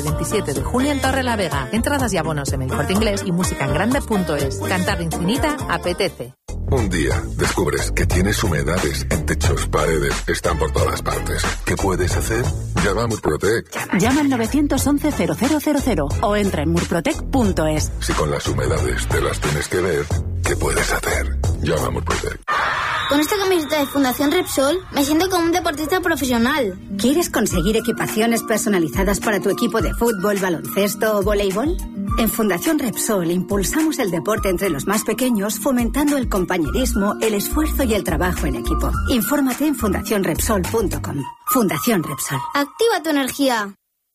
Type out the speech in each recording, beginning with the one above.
27 de junio en Torrelavega. Entradas y abonos en El Corte Inglés y musicaengrande.es. Cantar infinita apetece. Un día descubres que tienes humedades en techos, paredes, están por todas partes. ¿Qué puedes hacer? Llama a Murprotec. Llama al 911-0000 o entra en murprotec.es. Si con las humedades te las tienes que ver, ¿qué puedes hacer? Llama a Murprotec. Con esta camiseta de Fundación Repsol me siento como un deportista profesional. ¿Quieres conseguir equipaciones personalizadas para tu equipo de fútbol, baloncesto o voleibol? En Fundación Repsol impulsamos el deporte entre los más pequeños, fomentando el compañerismo, el esfuerzo y el trabajo en equipo. Infórmate en fundacionrepsol.com. Fundación Repsol. Activa tu energía.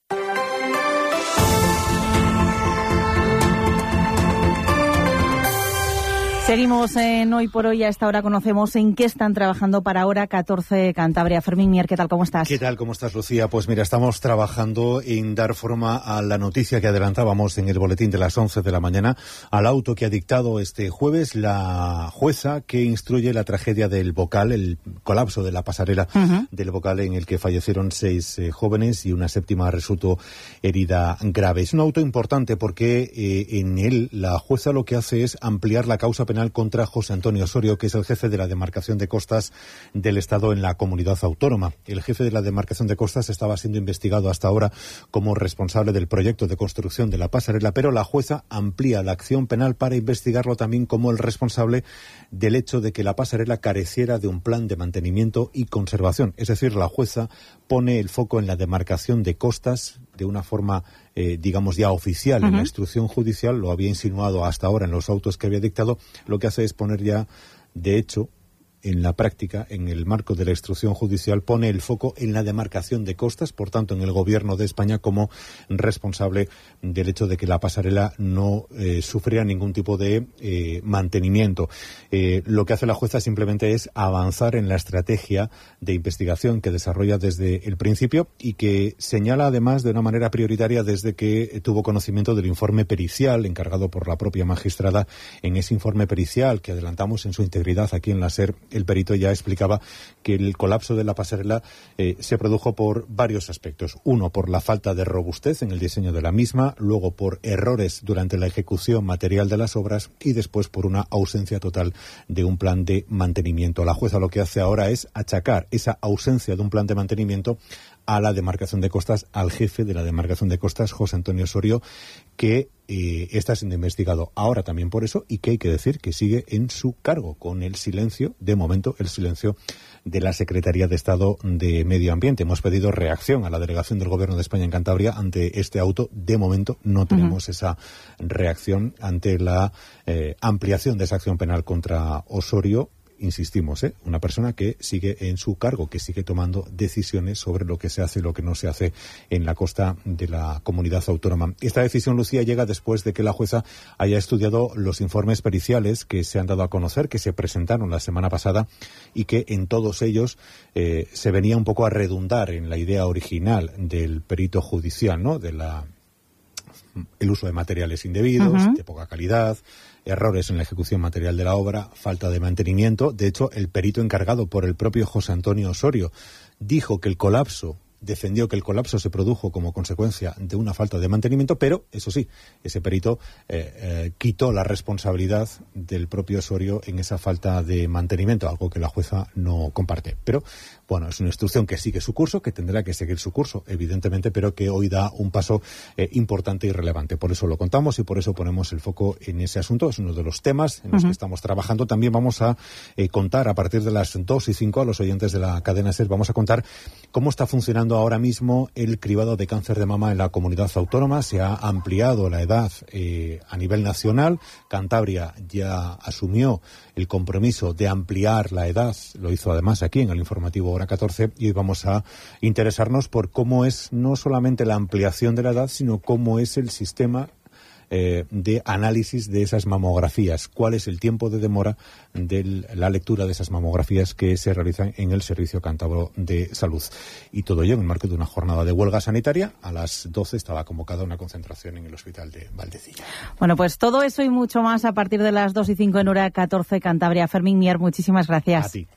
Seguimos en Hoy por Hoy. A esta hora conocemos en qué están trabajando para Hora 14 Cantabria. Fermín Mier, ¿qué tal? ¿Cómo estás? ¿Qué tal? ¿Cómo estás, Lucía? Pues mira, estamos trabajando en dar forma a la noticia que adelantábamos en el boletín de las 11 de la mañana, al auto que ha dictado este jueves la jueza que instruye la tragedia del Bocal, el colapso de la pasarela del Bocal, en el que fallecieron 6 jóvenes y una séptima resultó herida grave. Es un auto importante porque en él la jueza lo que hace es ampliar la causa penal contra José Antonio Osorio, que es el jefe de la demarcación de costas del Estado en la comunidad autónoma. El jefe de la demarcación de costas estaba siendo investigado hasta ahora como responsable del proyecto de construcción de la pasarela, pero la jueza amplía la acción penal para investigarlo también como el responsable del hecho de que la pasarela careciera de un plan de mantenimiento y conservación. Es decir, la jueza pone el foco en la demarcación de costas de una forma, digamos, ya oficial en la instrucción judicial. Lo había insinuado hasta ahora en los autos que había dictado. Lo que hace es poner ya, de hecho, en la práctica, en el marco de la instrucción judicial, pone el foco en la demarcación de costas, por tanto, en el Gobierno de España como responsable del hecho de que la pasarela no sufriera ningún tipo de mantenimiento. Lo que hace la jueza simplemente es avanzar en la estrategia de investigación que desarrolla desde el principio y que señala además de una manera prioritaria desde que tuvo conocimiento del informe pericial encargado por la propia magistrada. En ese informe pericial que adelantamos en su integridad aquí en la SER, el perito ya explicaba que el colapso de la pasarela se produjo por varios aspectos. Uno, por la falta de robustez en el diseño de la misma, luego por errores durante la ejecución material de las obras y después por una ausencia total de un plan de mantenimiento. La jueza lo que hace ahora es achacar esa ausencia de un plan de mantenimiento a la demarcación de costas, al jefe de la demarcación de costas, José Antonio Osorio, que está siendo investigado ahora también por eso y que hay que decir que sigue en su cargo, con el silencio, de momento, el silencio de la Secretaría de Estado de Medio Ambiente. Hemos pedido reacción a la delegación del Gobierno de España en Cantabria ante este auto. De momento no tenemos esa reacción ante la ampliación de esa acción penal contra Osorio. Insistimos, una persona que sigue en su cargo, que sigue tomando decisiones sobre lo que se hace y lo que no se hace en la costa de la comunidad autónoma. Esta decisión, Lucía, llega después de que la jueza haya estudiado los informes periciales que se han dado a conocer, que se presentaron la semana pasada y que en todos ellos se venía un poco a redundar en la idea original del perito judicial, ¿no? De el uso de materiales indebidos, de poca calidad, errores en la ejecución material de la obra, falta de mantenimiento. De hecho, el perito encargado por el propio José Antonio Osorio dijo que defendió que el colapso se produjo como consecuencia de una falta de mantenimiento, pero, eso sí, ese perito quitó la responsabilidad del propio Osorio en esa falta de mantenimiento, algo que la jueza no comparte. Pero, bueno, es una instrucción que sigue su curso, que tendrá que seguir su curso, evidentemente, pero que hoy da un paso importante y relevante. Por eso lo contamos y por eso ponemos el foco en ese asunto. Es uno de los temas en los que estamos trabajando. También vamos a contar a partir de las 2:05 a los oyentes de la cadena SER, vamos a contar cómo está funcionando ahora mismo el cribado de cáncer de mama en la comunidad autónoma. Se ha ampliado la edad a nivel nacional. Cantabria ya asumió el compromiso de ampliar la edad. Lo hizo además aquí en el informativo Hora 14 y hoy vamos a interesarnos por cómo es no solamente la ampliación de la edad, sino cómo es el sistema de análisis de esas mamografías. ¿Cuál es el tiempo de demora de la lectura de esas mamografías que se realizan en el Servicio Cántabro de Salud? Y todo ello en el marco de una jornada de huelga sanitaria. A las 12 estaba convocada una concentración en el Hospital de Valdecilla. Bueno, pues todo eso y mucho más a partir de las 2:05 en Hora 14 Cantabria. Fermín Mier, muchísimas gracias. A ti.